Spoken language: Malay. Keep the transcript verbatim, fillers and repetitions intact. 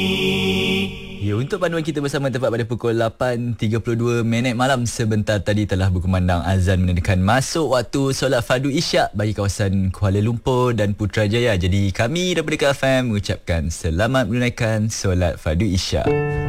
Ya, untuk panduan kita bersama tepat pada pukul lapan tiga puluh dua minit malam sebentar tadi telah berkumandang azan menandakan masuk waktu solat fardu isyak bagi kawasan Kuala Lumpur dan Putrajaya. Jadi kami daripada K F M mengucapkan selamat menunaikan solat fardu isyak.